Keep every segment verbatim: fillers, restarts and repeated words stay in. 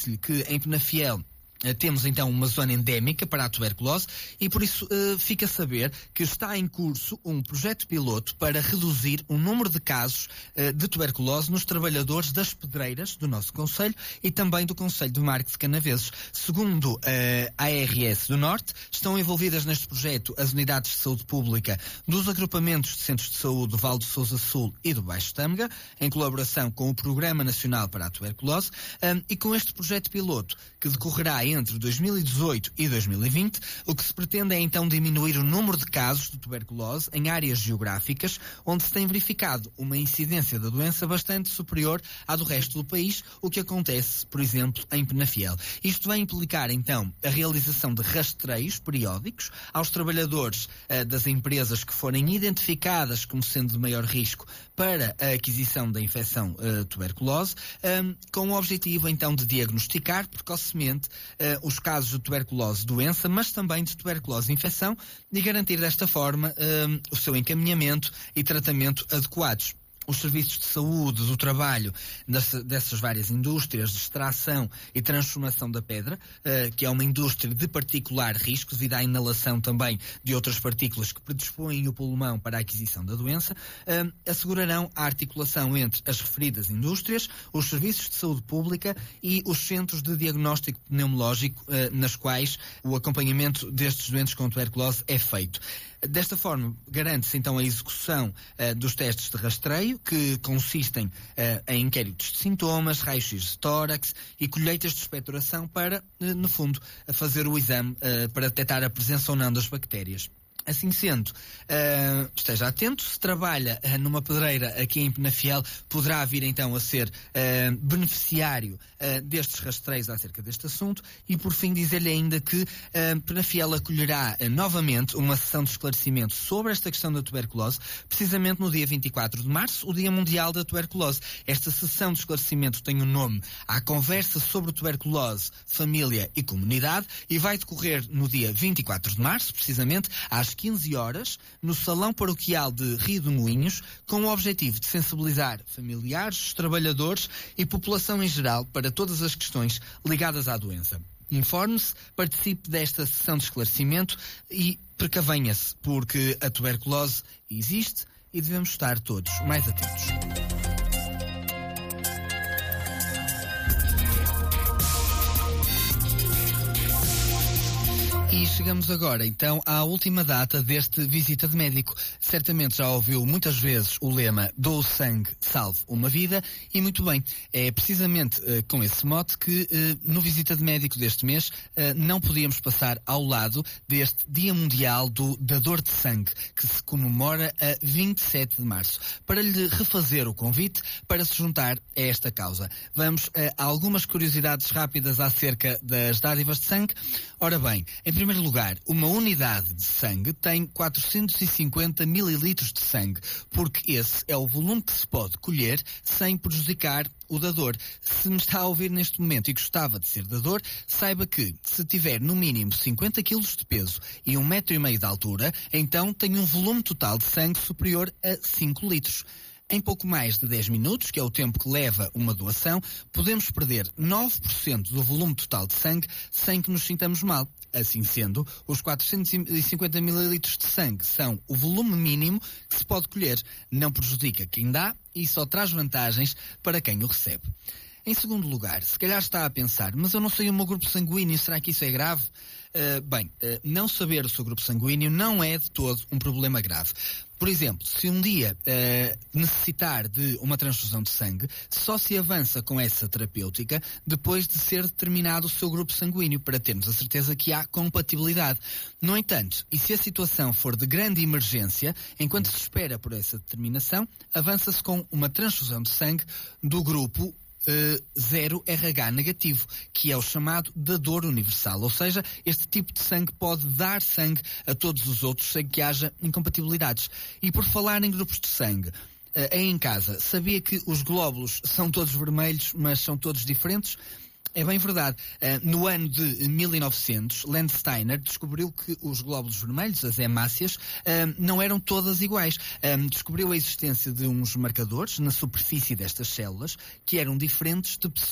disse-lhe que em Penafiel temos então uma zona endémica para a tuberculose e por isso uh, fica a saber que está em curso um projeto piloto para reduzir o número de casos uh, de tuberculose nos trabalhadores das pedreiras do nosso concelho e também do concelho do Marco de Canaveses. Segundo uh, a A R S do Norte, estão envolvidas neste projeto as unidades de saúde pública dos agrupamentos de centros de saúde do Vale do Sousa Sul e do Baixo Tâmega, em colaboração com o Programa Nacional para a Tuberculose, um, e com este projeto piloto que decorrerá entre dois mil e dezoito e dois mil e vinte, o que se pretende é então diminuir o número de casos de tuberculose em áreas geográficas onde se tem verificado uma incidência da doença bastante superior à do resto do país, o que acontece, por exemplo, em Penafiel. Isto vai implicar então a realização de rastreios periódicos aos trabalhadores uh, das empresas que forem identificadas como sendo de maior risco para a aquisição da infecção uh, tuberculose, um, com o objetivo então de diagnosticar precocemente uh, os casos de tuberculose doença, mas também de tuberculose infecção e garantir desta forma um, o seu encaminhamento e tratamento adequados. Os serviços de saúde, do trabalho dessa, dessas várias indústrias de extração e transformação da pedra, uh, que é uma indústria de particular risco devido à inalação também de outras partículas que predispõem o pulmão para a aquisição da doença, uh, assegurarão a articulação entre as referidas indústrias, os serviços de saúde pública e os centros de diagnóstico pneumológico, uh, nas quais o acompanhamento destes doentes com tuberculose é feito. Desta forma, garante-se então a execução uh, dos testes de rastreio, que consistem uh, em inquéritos de sintomas, raios-x de tórax e colheitas de expectoração para, uh, no fundo, fazer o exame uh, para detectar a presença ou não das bactérias. Assim sendo, uh, esteja atento, se trabalha uh, numa pedreira aqui em Penafiel, poderá vir então a ser uh, beneficiário uh, destes rastreios acerca deste assunto e por fim dizer-lhe ainda que uh, Penafiel acolherá uh, novamente uma sessão de esclarecimento sobre esta questão da tuberculose, precisamente no dia vinte e quatro de março, o Dia Mundial da Tuberculose. Esta sessão de esclarecimento tem o nome à Conversa sobre Tuberculose, Família e Comunidade e vai decorrer no dia vinte e quatro de março, precisamente às quinze horas, no Salão Paroquial de Rio de Moinhos, com o objetivo de sensibilizar familiares, trabalhadores e população em geral para todas as questões ligadas à doença. Informe-se, participe desta sessão de esclarecimento e precavenha-se, porque a tuberculose existe e devemos estar todos mais atentos. E chegamos agora, então, à última data deste Visita de Médico. Certamente já ouviu muitas vezes o lema "Dou sangue, salve uma vida", e muito bem, é precisamente uh, com esse mote que uh, no Visita de Médico deste mês uh, não podíamos passar ao lado deste Dia Mundial do Dador de Sangue, que se comemora a vinte e sete de março, para lhe refazer o convite para se juntar a esta causa. Vamos uh, a algumas curiosidades rápidas acerca das dádivas de sangue. Ora bem, em Em primeiro lugar, uma unidade de sangue tem quatrocentos e cinquenta mililitros de sangue, porque esse é o volume que se pode colher sem prejudicar o dador. Se me está a ouvir neste momento e gostava de ser dador, saiba que, se tiver no mínimo cinquenta quilos de peso e um metro e meio de altura, então tem um volume total de sangue superior a cinco litros. Em pouco mais de dez minutos, que é o tempo que leva uma doação, podemos perder nove por cento do volume total de sangue sem que nos sintamos mal. Assim sendo, os quatrocentos e cinquenta mililitros de sangue são o volume mínimo que se pode colher. Não prejudica quem dá e só traz vantagens para quem o recebe. Em segundo lugar, se calhar está a pensar, mas eu não sei o meu grupo sanguíneo, será que isso é grave? Uh, bem, uh, não saber o seu grupo sanguíneo não é de todo um problema grave. Por exemplo, se um dia uh, necessitar de uma transfusão de sangue, só se avança com essa terapêutica depois de ser determinado o seu grupo sanguíneo, para termos a certeza que há compatibilidade. No entanto, e se a situação for de grande emergência, enquanto se espera por essa determinação, avança-se com uma transfusão de sangue do grupo Uh, zero R H negativo, que é o chamado dador universal, ou seja, este tipo de sangue pode dar sangue a todos os outros sem que haja incompatibilidades. E por falar em grupos de sangue, uh, aí em casa, sabia que os glóbulos são todos vermelhos, mas são todos diferentes? É bem verdade. Uh, no ano de mil e novecentos, Landsteiner descobriu que os glóbulos vermelhos, as hemácias, uh, não eram todas iguais. Uh, descobriu a existência de uns marcadores na superfície destas células que eram diferentes de pessoa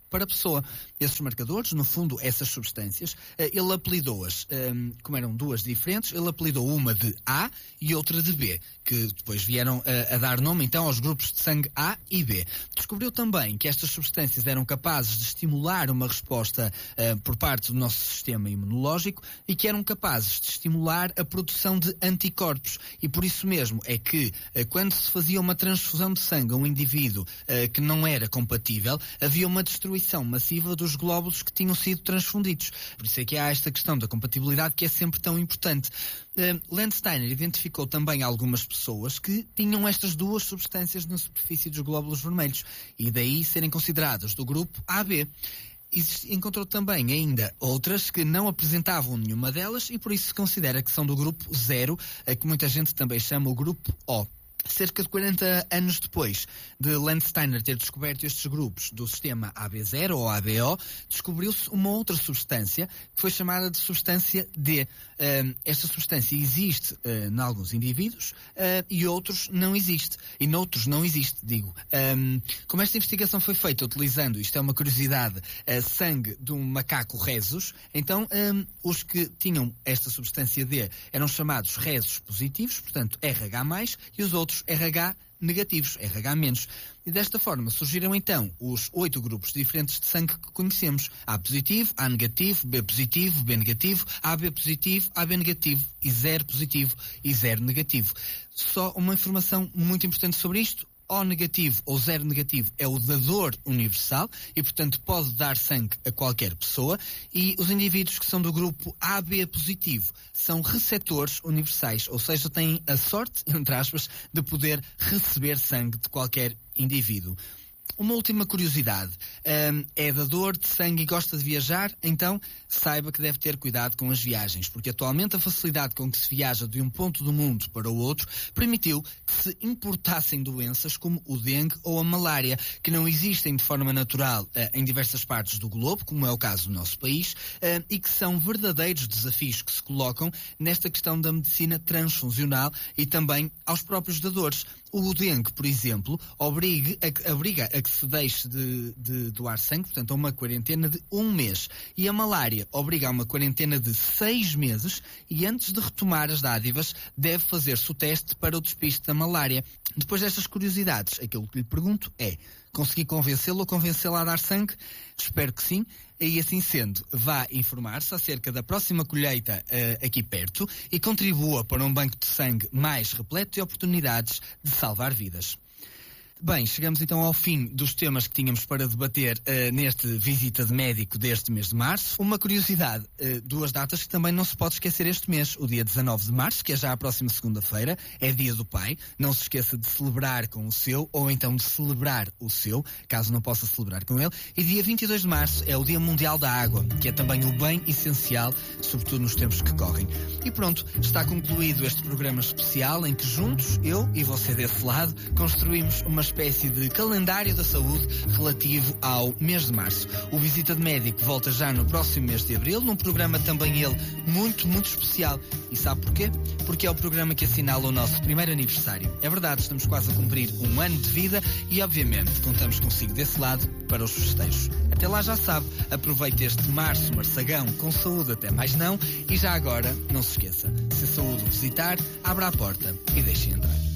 para pessoa. Esses marcadores, no fundo, essas substâncias, ele apelidou-as, como eram duas diferentes, ele apelidou uma de A e outra de B, que depois vieram a, a dar nome então aos grupos de sangue A e B. Descobriu também que estas substâncias eram capazes de estimular uma resposta uh, por parte do nosso sistema imunológico e que eram capazes de estimular a produção de anticorpos. E por isso mesmo é que uh, quando se fazia uma transfusão de sangue a um indivíduo uh, que não era compatível, havia uma destruição massiva dos glóbulos que tinham sido transfundidos. Por isso é que há esta questão da compatibilidade que é sempre tão importante. Uh, Landsteiner identificou também algumas pessoas que tinham estas duas substâncias na superfície dos glóbulos vermelhos e daí serem consideradas do grupo A B. E encontrou também ainda outras que não apresentavam nenhuma delas e por isso se considera que são do grupo zero, a que muita gente também chama o grupo O. Cerca de quarenta anos depois de Landsteiner ter descoberto estes grupos do sistema A B zero ou A B O, descobriu-se uma outra substância que foi chamada de substância D. Uh, esta substância existe uh, em alguns indivíduos uh, e outros não existe. E noutros não existe, digo. Um, como esta investigação foi feita utilizando, isto é uma curiosidade, uh, sangue de um macaco rhesus, então um, os que tinham esta substância D eram chamados rhesus positivos, portanto R H mais, e os outros R H negativos, R H menos. E desta forma surgiram então os oito grupos diferentes de sangue que conhecemos. A positivo, A negativo, B positivo, B negativo, A B positivo, A B negativo e zero positivo e zero negativo. Só uma informação muito importante sobre isto. O negativo ou zero negativo é o dador universal e, portanto, pode dar sangue a qualquer pessoa, e os indivíduos que são do grupo A B positivo são receptores universais, ou seja, têm a sorte, entre aspas, de poder receber sangue de qualquer indivíduo. Uma última curiosidade, um, é dador de sangue e gosta de viajar, então saiba que deve ter cuidado com as viagens, porque atualmente a facilidade com que se viaja de um ponto do mundo para o outro permitiu que se importassem doenças como o dengue ou a malária, que não existem de forma natural uh, em diversas partes do globo, como é o caso do nosso país, uh, e que são verdadeiros desafios que se colocam nesta questão da medicina transfuncional e também aos próprios dadores. O dengue, por exemplo, obriga a, obriga a que se deixe de, de doar sangue, portanto, a uma quarentena de um mês. E a malária obriga a uma quarentena de seis meses e antes de retomar as dádivas deve fazer-se o teste para o despiste da malária. Depois destas curiosidades, aquilo que lhe pergunto é: consegui convencê-lo ou convencê-la a dar sangue? Espero que sim. E assim sendo, vá informar-se acerca da próxima colheita uh, aqui perto e contribua para um banco de sangue mais repleto de oportunidades de salvar vidas. Bem, chegamos então ao fim dos temas que tínhamos para debater uh, neste Visita de Médico deste mês de março. Uma curiosidade, uh, duas datas que também não se pode esquecer este mês. O dia dezanove de março, que é já a próxima segunda-feira, é dia do pai. Não se esqueça de celebrar com o seu, ou então de celebrar o seu, caso não possa celebrar com ele. E dia vinte e dois de março é o Dia Mundial da Água, que é também o bem essencial, sobretudo nos tempos que correm. E pronto, está concluído este programa especial em que juntos, eu e você desse lado, construímos uma espécie de calendário da saúde relativo ao mês de março. O Visita de Médico volta já no próximo mês de abril, num programa também ele muito, muito especial. E sabe porquê? Porque é o programa que assinala o nosso primeiro aniversário. É verdade, estamos quase a cumprir um ano de vida e, obviamente, contamos consigo desse lado para os festejos. Até lá, já sabe, aproveite este março marçagão com saúde até mais não, e já agora, não se esqueça, se a saúde o visitar, abra a porta e deixe entrar.